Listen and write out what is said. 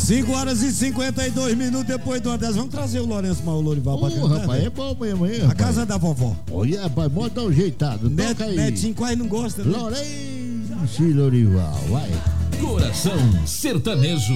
5 horas e 52 minutos depois do 10. Vamos trazer o Lourenço Mauro Lorival pra cá. Rapaz, é bom mesmo, hein, rapaz? A casa da vovó. Olha, rapaz, bota dar um jeitado. Toca aí. Netinho quase não gosta, né? Lourenço Lorival, vai. Coração Sertanejo.